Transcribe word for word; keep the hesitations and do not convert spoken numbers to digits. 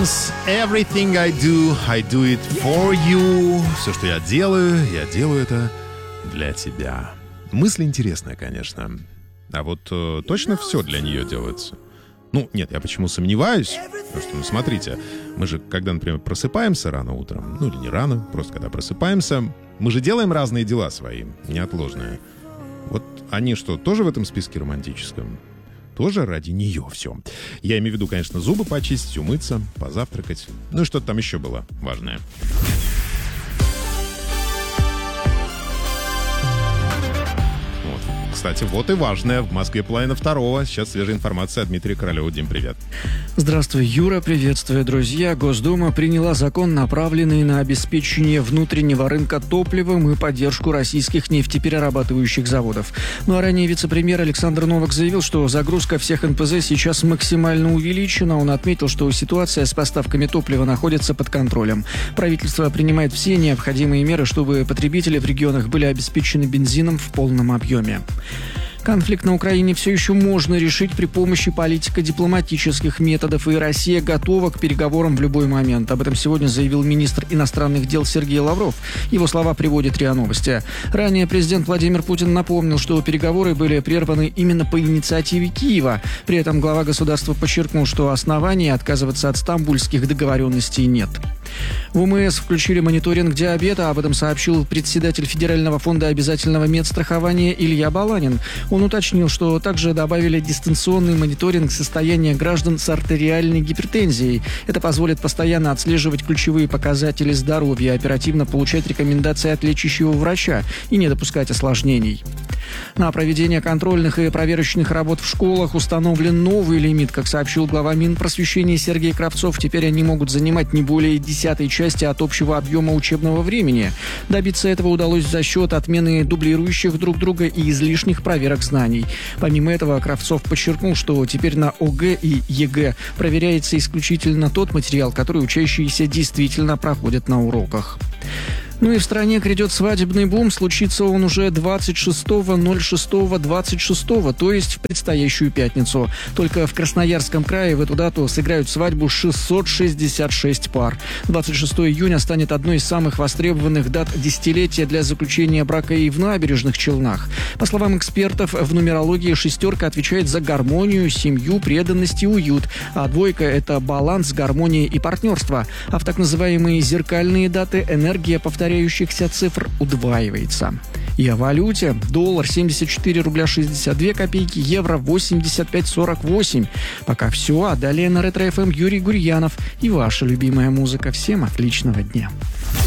Dance. Everything I do, I do it for you. Все, что я делаю, я делаю это для тебя. Мысль интересная, конечно. А вот э, точно все для нее делается? Ну, нет, я почему сомневаюсь? Потому что, ну, смотрите, мы же, когда, например, просыпаемся рано утром, ну, или не рано, просто когда просыпаемся, мы же делаем разные дела свои, неотложные. Вот они что, тоже в этом списке романтическом? Тоже ради нее все. Я имею в виду, конечно, зубы почистить, умыться, позавтракать. Ну и что-то там еще было важное. Кстати, вот и важное. В Москве половина второго. Сейчас свежая информация от Дмитрия Королева. Дим, привет. Здравствуй, Юра. Приветствую, друзья. Госдума приняла закон, направленный на обеспечение внутреннего рынка топливом и поддержку российских нефтеперерабатывающих заводов. Ну а ранее вице-премьер Александр Новак заявил, что загрузка всех эн пэ зэ сейчас максимально увеличена. Он отметил, что ситуация с поставками топлива находится под контролем. Правительство принимает все необходимые меры, чтобы потребители в регионах были обеспечены бензином в полном объеме. Конфликт на Украине все еще можно решить при помощи политико-дипломатических методов, и Россия готова к переговорам в любой момент. Об этом сегодня заявил министр иностранных дел Сергей Лавров. Его слова приводит РИА Новости. Ранее президент Владимир Путин напомнил, что переговоры были прерваны именно по инициативе Киева. При этом глава государства подчеркнул, что оснований отказываться от стамбульских договоренностей нет. В эм эс включили мониторинг диабета. Об этом сообщил председатель Федерального фонда обязательного медстрахования Илья Баланин. Он уточнил, что также добавили дистанционный мониторинг состояния граждан с артериальной гипертензией. Это позволит постоянно отслеживать ключевые показатели здоровья, оперативно получать рекомендации от лечащего врача и не допускать осложнений. На проведение контрольных и проверочных работ в школах установлен новый лимит. Как сообщил глава Минпросвещения Сергей Кравцов, теперь они могут занимать не более десятой части от общего объема учебного времени. Добиться этого удалось за счет отмены дублирующих друг друга и излишних проверок знаний. Помимо этого, Кравцов подчеркнул, что теперь на о гэ и е гэ проверяется исключительно тот материал, который учащиеся действительно проходят на уроках. Ну и в стране грядет свадебный бум. Случится он уже двадцать шестого шестого двадцать шестого, то есть в предстоящую пятницу. Только в Красноярском крае в эту дату сыграют свадьбу шестьсот шестьдесят шесть пар. двадцать шестого июня станет одной из самых востребованных дат десятилетия для заключения брака и в набережных Челнах. По словам экспертов, в нумерологии шестерка отвечает за гармонию, семью, преданность и уют, а двойка – это баланс, гармония и партнерство. А в так называемые зеркальные даты энергия повторяющихся цифр удваивается. И о валюте. Доллар семьдесят четыре рубля шестьдесят две копейки, евро восемьдесят пять сорок восемь. Пока все, а далее на Ретро эф эм Юрий Гурьянов и ваша любимая музыка. Всем отличного дня.